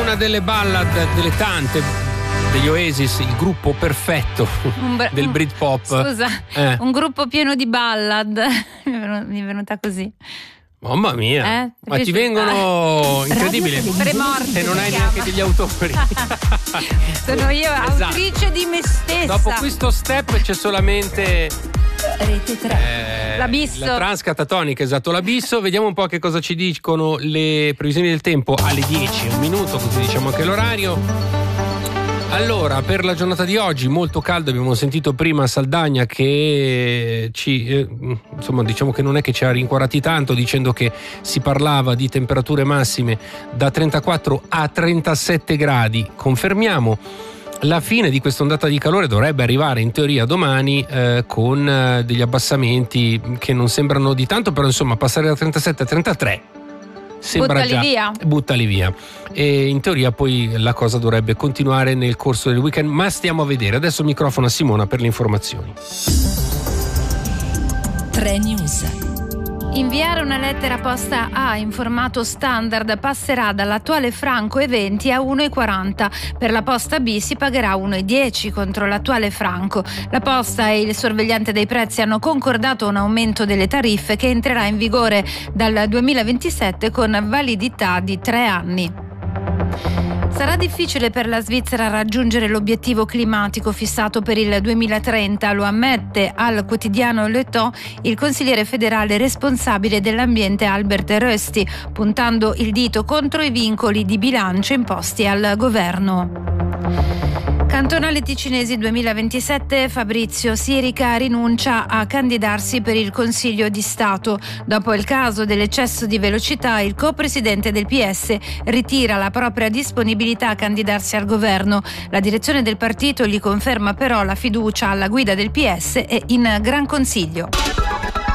una delle ballad, delle tante, degli Oasis, il gruppo perfetto del Britpop. Scusa, un gruppo pieno di ballad. Mi è venuta così. Mamma mia, ma ti vengono incredibili premorte e non hai neanche degli autori. Sono io, autrice di me stessa. Dopo questo step c'è solamente Rete 3, l'abisso, la transcatatonica, esatto, l'abisso. Vediamo un po' che cosa ci dicono le previsioni del tempo alle 10, un minuto, così diciamo anche l'orario. Allora, per la giornata di oggi molto caldo, abbiamo sentito prima Saldagna che insomma, diciamo che non è che ci ha rincuorati tanto, dicendo che si parlava di temperature massime da 34 a 37 gradi. Confermiamo, la fine di questa ondata di calore dovrebbe arrivare in teoria domani con degli abbassamenti che non sembrano di tanto, però insomma passare da 37 a 33 sembra buttali via. E in teoria poi la cosa dovrebbe continuare nel corso del weekend, ma stiamo a vedere. Adesso il microfono a Simona per le informazioni. 3 News. Inviare una lettera posta A in formato standard passerà dall'attuale franco e 20 a 1,40. Per la posta B si pagherà 1,10 contro l'attuale franco. La Posta e il sorvegliante dei prezzi hanno concordato un aumento delle tariffe che entrerà in vigore dal 2027 con validità di 3 anni. Sarà difficile per la Svizzera raggiungere l'obiettivo climatico fissato per il 2030, lo ammette al quotidiano Le Temps il consigliere federale responsabile dell'ambiente Albert Rösti, puntando il dito contro i vincoli di bilancio imposti al governo. Cantonale Ticinesi 2027, Fabrizio Sirica rinuncia a candidarsi per il Consiglio di Stato. Dopo il caso dell'eccesso di velocità, il co-presidente del PS ritira la propria disponibilità a candidarsi al governo. La direzione del partito gli conferma però la fiducia alla guida del PS e in Gran Consiglio.